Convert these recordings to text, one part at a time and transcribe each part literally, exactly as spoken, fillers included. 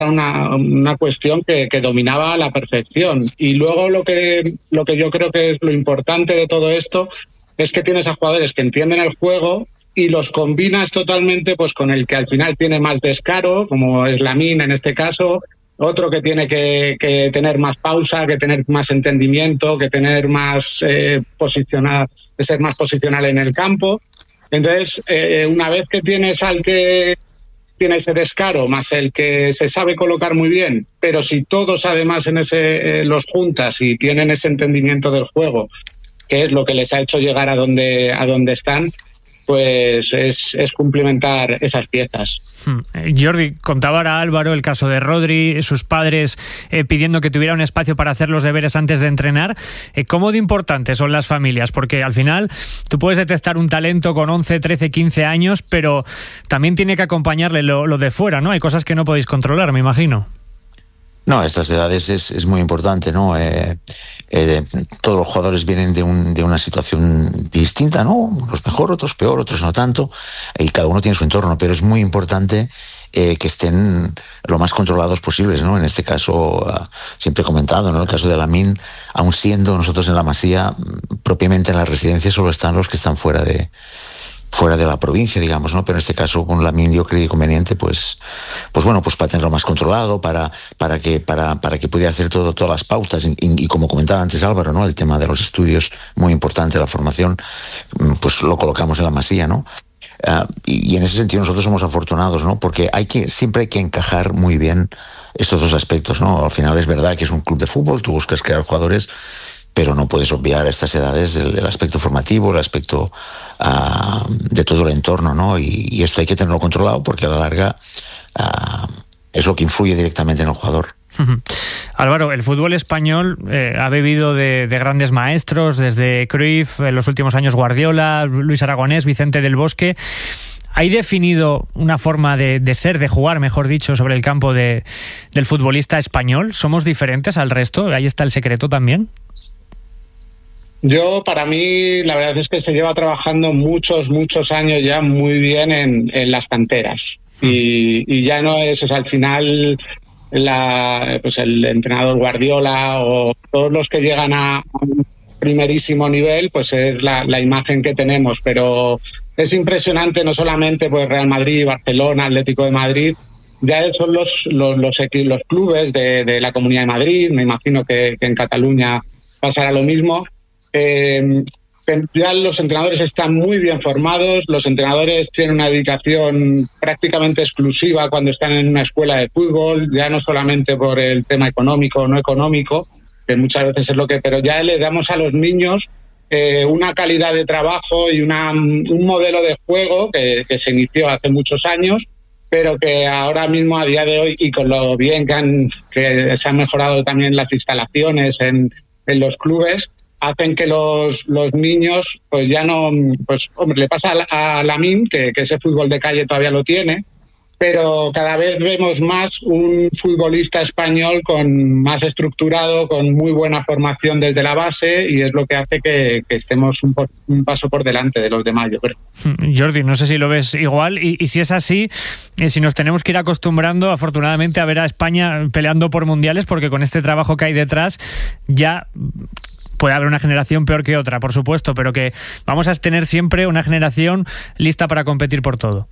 una, una cuestión que, que dominaba a la perfección. Y luego lo que, lo que yo creo que es lo importante de todo esto es que tienes a jugadores que entienden el juego y los combinas totalmente pues con el que al final tiene más descaro, como es Lamine en este caso, otro que tiene que, que tener más pausa, que tener más entendimiento, que tener más eh, posicionar, de ser más posicional en el campo. Entonces, eh, una vez que tienes al que tiene ese descaro, más el que se sabe colocar muy bien, pero si todos además en ese eh, los juntas y tienen ese entendimiento del juego, que es lo que les ha hecho llegar a donde a donde están, pues es, es complementar esas piezas. Hmm. Jordi, contaba ahora Álvaro el caso de Rodri, sus padres eh, pidiendo que tuviera un espacio para hacer los deberes antes de entrenar. Eh, ¿Cómo de importantes son las familias? Porque al final tú puedes detectar un talento con once, trece, quince años, pero también tiene que acompañarle lo, lo de fuera, ¿no? Hay cosas que no podéis controlar, me imagino. No, a estas edades es, es muy importante, ¿no? Eh, eh, todos los jugadores vienen de, un, de una situación distinta, ¿no? Unos mejor, otros peor, otros no tanto, y cada uno tiene su entorno, pero es muy importante eh, que estén lo más controlados posibles, ¿no? En este caso, uh, siempre he comentado, ¿no? El caso de Lamine, aun siendo nosotros en la Masía, propiamente en la residencia solo están los que están fuera de... fuera de la provincia, digamos, ¿no? Pero en este caso con Lamine yo creo conveniente, pues, pues bueno, pues para tenerlo más controlado, para, para que, para, para que pudiera hacer todo, todas las pautas, y, y como comentaba antes Álvaro, ¿no? El tema de los estudios, muy importante, la formación, pues lo colocamos en la Masía, ¿no? Uh, y, y en ese sentido nosotros somos afortunados, ¿no? Porque hay que, siempre hay que encajar muy bien estos dos aspectos, ¿no? Al final es verdad que es un club de fútbol, tú buscas crear jugadores, pero no puedes obviar a estas edades el, el aspecto formativo, el aspecto uh, de todo el entorno, ¿no? Y, y esto hay que tenerlo controlado porque a la larga uh, es lo que influye directamente en el jugador. Álvaro, el fútbol español eh, ha bebido de, de grandes maestros, desde Cruyff, en los últimos años Guardiola, Luis Aragonés, Vicente del Bosque. ¿Hay definido una forma de, de ser, de jugar, mejor dicho, sobre el campo de, del futbolista español? ¿Somos diferentes al resto? ¿Ahí está el secreto también? Yo, para mí, la verdad es que se lleva trabajando muchos, muchos años ya muy bien en, en las canteras. Y, y ya no es, o sea, al final, la, pues el entrenador Guardiola o todos los que llegan a un primerísimo nivel, pues es la, la imagen que tenemos. Pero es impresionante, no solamente pues Real Madrid, Barcelona, Atlético de Madrid, ya son los, los, los, los clubes de, de la Comunidad de Madrid, me imagino que, que en Cataluña pasará lo mismo. Eh, ya los entrenadores están muy bien formados, los entrenadores tienen una dedicación prácticamente exclusiva cuando están en una escuela de fútbol, ya no solamente por el tema económico o no económico, que muchas veces es lo que, pero ya le damos a los niños eh, una calidad de trabajo y una, un modelo de juego que, que se inició hace muchos años, pero que ahora mismo, a día de hoy, y con lo bien que, han, que se han mejorado también las instalaciones en, en los clubes, hacen que los, los niños, pues ya no, pues hombre, le pasa a, a Lamine, que, que ese fútbol de calle todavía lo tiene, pero cada vez vemos más un futbolista español con más estructurado, con muy buena formación desde la base, y es lo que hace que, que estemos un, por, un paso por delante de los demás, yo creo. Jordi, no sé si lo ves igual, y, y si es así, eh, si nos tenemos que ir acostumbrando, afortunadamente, a ver a España peleando por mundiales, porque con este trabajo que hay detrás, ya puede haber una generación peor que otra, por supuesto, pero que vamos a tener siempre una generación lista para competir por todo.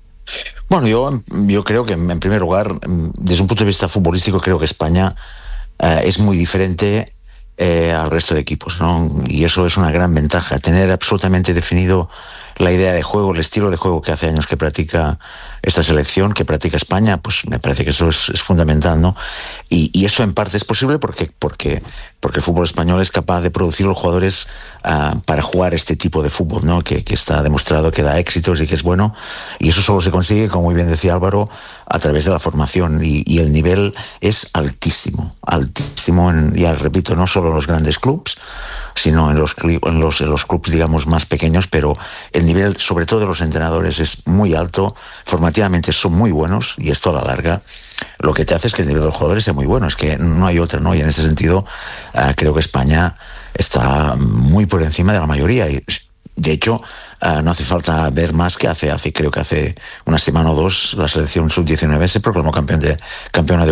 Bueno, yo, yo creo que, en primer lugar, desde un punto de vista futbolístico, creo que España eh, es muy diferente eh, al resto de equipos, ¿no? Y eso es una gran ventaja, tener absolutamente definido la idea de juego, el estilo de juego que hace años que practica esta selección, que practica España, pues me parece que eso es, es fundamental, ¿no? Y, y eso en parte es posible porque, porque, porque el fútbol español es capaz de producir los jugadores uh, para jugar este tipo de fútbol, ¿no? Que, que está demostrado que da éxitos y que es bueno, y eso solo se consigue, como muy bien decía Álvaro, a través de la formación, y, y el nivel es altísimo, altísimo, en, ya repito, no solo en los grandes clubs, sino en los, en los, en los clubs, digamos, más pequeños, pero el nivel, sobre todo de los entrenadores, es muy alto, formativamente son muy buenos, y esto a la larga lo que te hace es que el nivel de los jugadores sea muy bueno, es que no hay otra, ¿no? Y en ese sentido uh, creo que España está muy por encima de la mayoría, y De hecho, uh, no hace falta ver más que hace, hace creo que hace una semana o dos la selección sub diecinueve se proclamó campeón de, campeona de